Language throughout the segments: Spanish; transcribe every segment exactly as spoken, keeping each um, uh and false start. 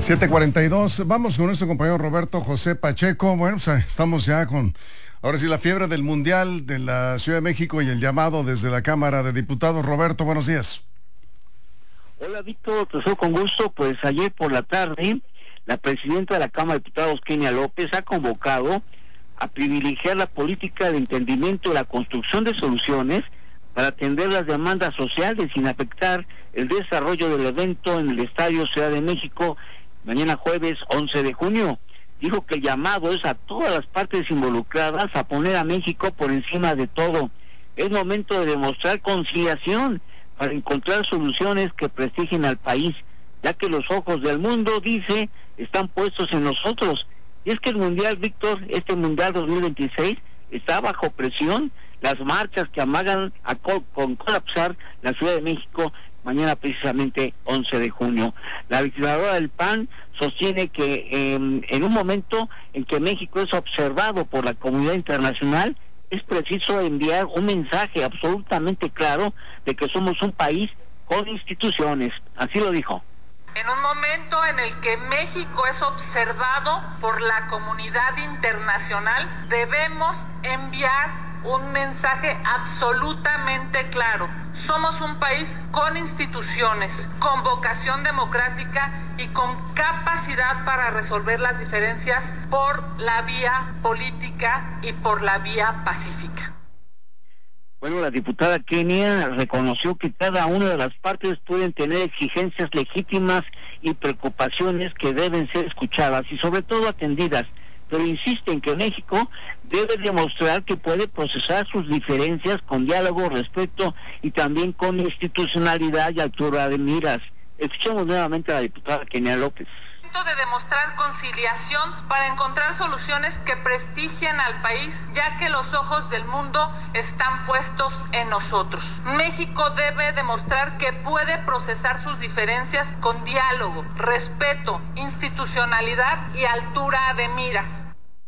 siete cuarenta y dos, vamos con nuestro compañero Roberto José Pacheco. Bueno, pues estamos ya con, ahora sí, la fiebre del Mundial de la Ciudad de México y el llamado desde la Cámara de Diputados. Roberto, buenos días. Hola Víctor, te saludo con gusto. Pues ayer por la tarde, la presidenta de la Cámara de Diputados, Kenia López, ha convocado a privilegiar la política de entendimiento y la construcción de soluciones para atender las demandas sociales sin afectar el desarrollo del evento en el Estadio Ciudad de México mañana jueves once de junio. Dijo que el llamado es a todas las partes involucradas a poner a México por encima de todo. Es momento de demostrar conciliación para encontrar soluciones que prestigien al país, ya que los ojos del mundo, dice, están puestos en nosotros. Y es que el Mundial, Víctor, este Mundial dos mil veintiséis, está bajo presión. Las marchas que amagan a col con colapsar la Ciudad de México mañana precisamente once de junio. La legisladora del P A N sostiene que eh, en un momento en que México es observado por la comunidad internacional, es preciso enviar un mensaje absolutamente claro de que somos un país con instituciones. Así lo dijo. En un momento en el que México es observado por la comunidad internacional, debemos enviar un mensaje absolutamente claro. Somos un país con instituciones, con vocación democrática y con capacidad para resolver las diferencias por la vía política y por la vía pacífica. Bueno, la diputada Kenia reconoció que cada una de las partes pueden tener exigencias legítimas y preocupaciones que deben ser escuchadas y sobre todo atendidas, pero insiste en que México debe demostrar que puede procesar sus diferencias con diálogo, respeto y también con institucionalidad y altura de miras. Escuchamos nuevamente a la diputada Kenia López. De demostrar conciliación para encontrar soluciones que prestigien al país, ya que los ojos del mundo están puestos en nosotros. México debe demostrar que puede procesar sus diferencias con diálogo, respeto, institucionalidad y altura de miras.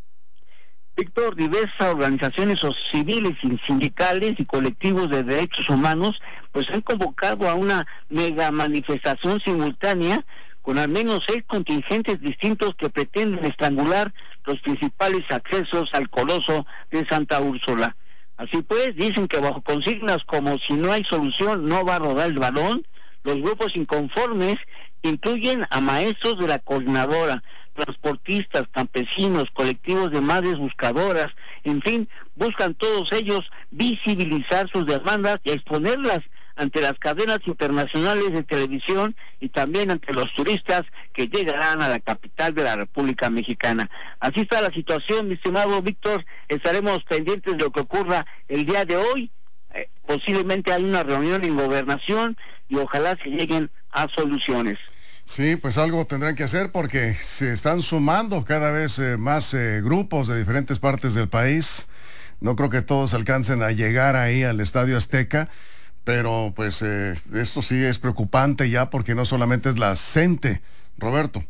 Víctor, diversas organizaciones civiles y sindicales y colectivos de derechos humanos pues han convocado a una mega manifestación simultánea con al menos seis contingentes distintos que pretenden estrangular los principales accesos al Coloso de Santa Úrsula. Así pues, dicen que bajo consignas como si no hay solución no va a rodar el balón, los grupos inconformes incluyen a maestros de la coordinadora, transportistas, campesinos, colectivos de madres buscadoras, en fin, buscan todos ellos visibilizar sus demandas y exponerlas ante las cadenas internacionales de televisión y también ante los turistas que llegarán a la capital de la República Mexicana. Así está la situación, mi estimado Víctor. Estaremos pendientes de lo que ocurra el día de hoy. Eh, posiblemente hay una reunión en Gobernación y ojalá se lleguen a soluciones. Sí, pues algo tendrán que hacer porque se están sumando cada vez eh, más eh, grupos de diferentes partes del país. No creo que todos alcancen a llegar ahí al Estadio Azteca. Pero pues eh, esto sí es preocupante ya porque no solamente es la gente, Roberto.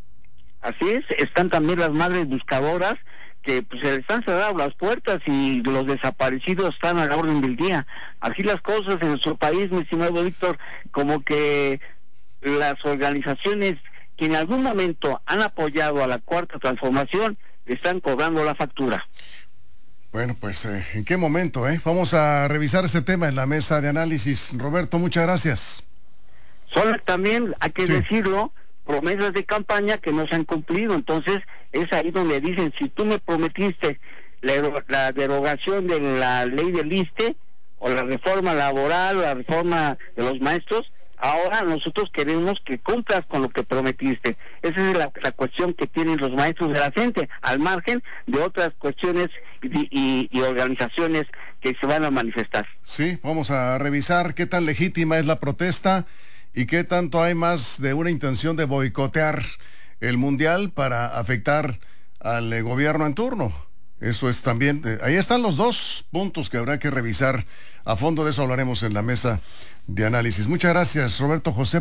Así es, están también las madres buscadoras que pues, se les están cerrando las puertas y los desaparecidos están a la orden del día. Así las cosas en nuestro país, mi estimado Víctor, como que las organizaciones que en algún momento han apoyado a la Cuarta Transformación le están cobrando la factura. Bueno, pues, eh, ¿en qué momento, eh? Vamos a revisar este tema en la mesa de análisis. Roberto, muchas gracias. Son también, hay que sí. decirlo, promesas de campaña que no se han cumplido. Entonces, es ahí donde dicen, si tú me prometiste la, la derogación de la ley del ISSSTE, o la reforma laboral, o la reforma de los maestros, ahora nosotros queremos que cumplas con lo que prometiste. Esa es la, la cuestión que tienen los maestros de la gente, al margen de otras cuestiones y, y, y organizaciones que se van a manifestar. Sí, vamos a revisar qué tan legítima es la protesta y qué tanto hay más de una intención de boicotear el Mundial para afectar al eh, gobierno en turno. Eso es también, eh, ahí están los dos puntos que habrá que revisar a fondo. De eso hablaremos en la mesa de análisis. Muchas gracias, Roberto José